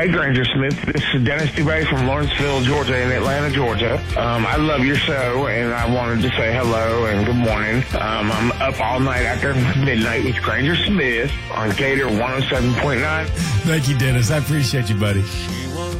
Hey, Granger Smith. This is Dennis Dubay from Lawrenceville, Georgia, in Atlanta, Georgia. I love your show, and I wanted to say hello and good morning. I'm up all night after midnight with Granger Smith on Gator 107.9. Thank you, Dennis. I appreciate you, buddy.